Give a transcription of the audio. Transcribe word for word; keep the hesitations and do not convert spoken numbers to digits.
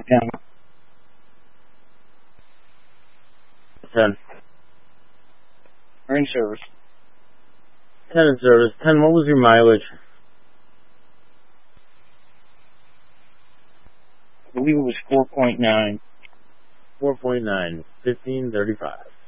ten. ten. Ring service. ten in service. ten, what was your mileage? I believe it was four point nine. four point nine. fifteen thirty-five.